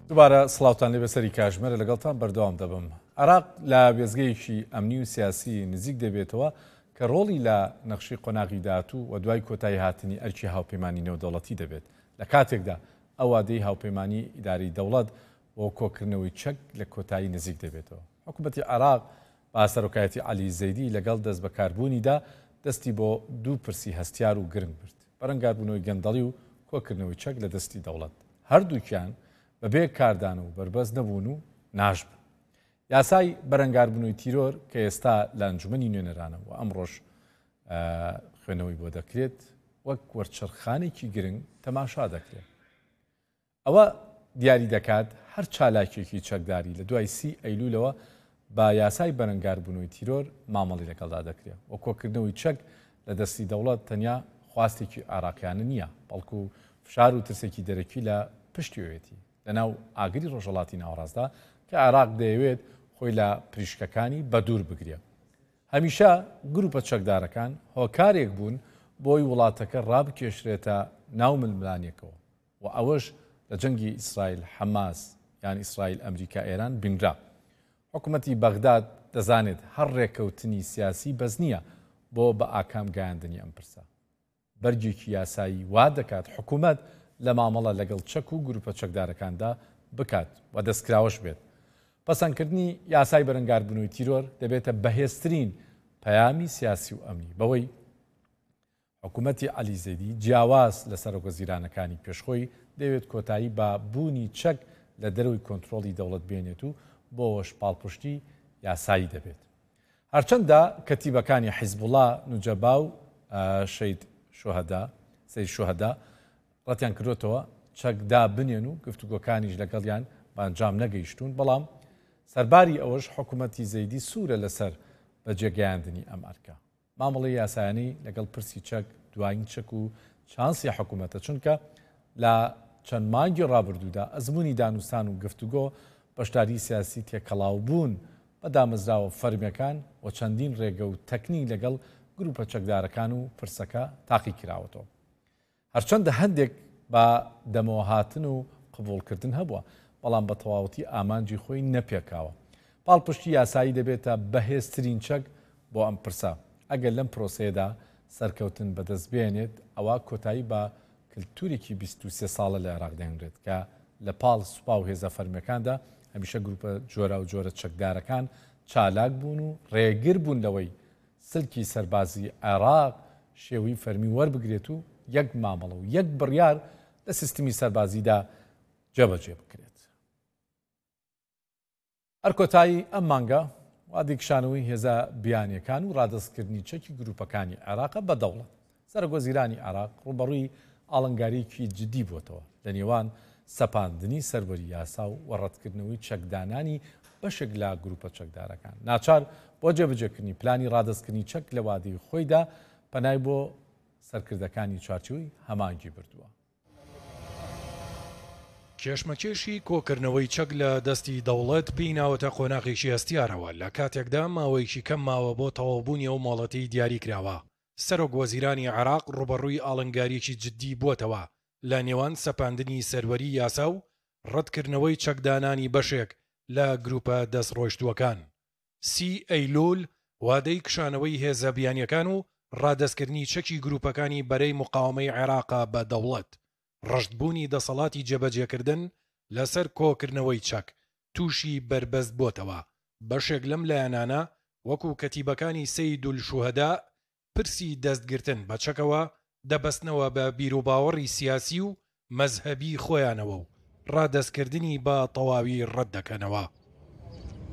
دووبارە سڵاوتان لێ بەسەری کاژمێرە لەگەڵتان بەردەوام دەبم. عێراق لە وێزگەیەکی ئەمنی و سیاسی نزیک دەبێتەوە کە ڕۆڵی لە نەخشی قۆناغی داهاتوو و دوای کۆتایی هاتنی ئەرکی هاوپەیمانی نێودەوڵەتی دەبێت لە کاتێکدا ئەو وادەی هاوپەیمانی ئیداری دەوڵەت بۆ کۆکردنەوەی چەک لە کۆتایی نزیک دەبێتەوە. حکوومەتی عێراق با سەرۆکایەتی عەلی زەیدی لەگەڵ دەست بەکاربوونیدا دەستی بۆ دوو پرسی هەستیار و گرنگ برد: بەرەنگاربوونەوەی گەندەڵی و کۆکردنەوەی چەک لە دەستی دەوڵەت. هەردووکیان بەبێ کاردان و بەربەست نەبوون و ناژبوون. یاسای بەرەنگاربوونەوەی تیرۆر کە ئێستا لە ئەنجومەنی نوێنەرانەوە ئەمڕۆژ خوێنەوەی بۆ دەکرێت وەک وەرچەرخانێکی گرنگ تەماشا دەکرێت. ئەوە دیاری دەکات هەر چالاکێکی چەکداری لە دوای 30 ئەیلولەوە با یاسای بەرەنگاربوونەوەی تیرۆر مامەڵی لەگەڵدا دەکرێت و کۆکردنەوەی چەک لە دەستی دەوڵەت تەنیا خواستێکی عێراقیانە نییە، بەڵکو فشار و ترسێکی دەرەکی لە پشتیوێتی لەناو ئاگری ڕۆژهەڵاتی ناوەڕاستدا کە عێراق دەیەوێت خۆی لە پریشکەکانی بەدوور بگرێت. هەمیشە گروپە چەکدارەکان هۆکارێک بوون بۆی وڵاتەکە ڕابکێشرێتە ناو ململانێکەوە و ئەوەش لە جەنگی ئیسرائیل حەماس یان ئیسرائیل ئەمریکا ئێران بینرا. حکوومەتی بەغداد دەزانێت هەر ڕێکەوتنی سیاسی بەس نییە بۆ بە ئاکام گەیاندنی ئەم پرسە. بەرگێکی یاسایی وا دەکات حکوومەت لە مامەڵە لەگەڵ چەک و گروپە چەکدارەکاندا بکات و دەستکراوەش بێت. پەسەندکردنی یاسای بەرەنگاربوونەوەی تیرۆر دەبێتە بەهێزترین پەیامی سیاسی و ئەمنی بەوەی حکوومەتی عەلی زەیدی جیاواز لە سەرۆکوەزیرانەکانی پێشخۆی دەوێت کۆتایی بە بوونی چەک لە دەروی کۆنتترۆڵی دەوڵەت بێنێت و بۆەوەش پاڵپشتی یاسایی دەبێت. هەرچەندە کەتیبەکانی حیزبوڵا نوجەبا و شەید شوهەدا ڕەتیان کردوتەوە چەکدا بنێن و گفتوگۆکانیش لەگەڵیان بانجام نەگەیشتون، بەڵام سەرباری ئەوەش حکوومەتی زەیدی سوورە لەسەر بەجێگەیاندنی ئەم ئەرکە. مامەڵی یاسایانی لەگەڵ پرسی چەک دوایین چەک و چانسی حکوومەتە، چونکە لە چەند مانگی ڕابردوودا ئەزمموی دانوستان و گفتوگۆ بەشداری سیاسی تێکەڵاو بوون بە دامەزراوە فەرمیەکان و چەندین ڕێگە و تەکنیک لەگەڵ گروپە چەکدارەکان و پرسەکە تاقی کراوەتەوە. هەرچەندە هەندێک بە دەمەوە هاتن و قبولکردن هەبووە، بەڵام بە تەواوەتی ئامانجی خۆی نەپێکاوە. پاڵپشتی یاسایی دەبێتە بەهێزترین چەک بۆ ئەم پرسە. ئەگەر لەم پرۆسەیەدا سەرکەوتن بەدەست بێنێت ئەوە کۆتایی بە کللتورێکی 23 ساڵە لە عێراق دەهێنرێت کە لە پاڵ سوپا و هێزە فەرمیەکاندا هەمیشە گروپە جۆرە و جۆرە چەکدارەکان چالاک بوون و ڕێگر بوون لەوەی سلکی سەربازی عێراق شێوەی فەرمی وەربگرێت و یەک مامەڵە و یەک بڕیار لە سیستمی سەربازیدا جێبەجێ بکرێت. هەر کۆتایی ئەم مانگە وادیکشانەوەی هێزە بیانیەکان و ڕادەستکردنی چەکی گروپەکانی عێراقە بە دەوڵەت. سەرۆکوەزیرانی عێراق ڕوبەڕووی ئاڵنگاریەکی جدی بووەتەوە لە نێوان سەپاندنی سەروەری یاسا و وەڕەتکردنەوەی چەکدانانی بەشێک لە گروپە چەکدارەکان. ناچار بۆ جێبەجێکردنی پلانی ڕادەستکردنی چەک لە وادەی خۆیدا پەنای بۆ سەرکردەکانی چارچووی هەمانگی بردووە. کێشمەکێشی کۆکردنەوەی چەک لە دەستی دەوڵەت بیناوەتە قۆناغێکی هەستیارەوە لە کاتێکدا ماوەیەکی کەم ماوە بۆ تەواوبوونی ئەو ماڵەتی دیاری کراوە. سەرۆکوەزیرانی عێراق ڕوبەڕووی ئاڵنگاریەکی جدی بووەتەوە لە نێوان سەپاندنی سەروەری یاسا و ڕەتکردنەوەی چەکدانانی بەشێک لە گروپە دەستڕۆیشتووەکان. 30 ئەیلول وادەی کشانەوەی هێزە بیانیەکان و ڕادەستکردنی چەکی گروپەکانی بەرەی مقاومەی عێراقا بە دەوڵەت. ڕەشتبوونی دەسەڵاتی جێبەجێکردن لەسەر کۆکردنەوەی چەک تووشی بربەست بۆتەوە. بەشێک لەم لایەنانە وەکو کەتیبەکانی سەیدول شوهەدا پرسی دەستگرتن بە چەکەوە دەبەستنەوە بە بیرروباوەڕی سیاسی و مەزهەبی خۆیانەوە و ڕادەستکردنی بە تەواوی ڕەت دەکەنەوە.